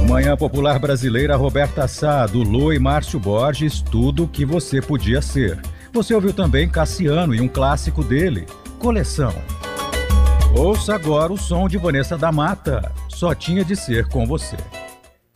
Manhã Popular Brasileira, Roberta Sá, Lulu e Márcio Borges, Tudo o que você podia ser. Você ouviu também Cassiano e um clássico dele, Coleção. Ouça agora o som de Vanessa da Mata, Só tinha de ser com você.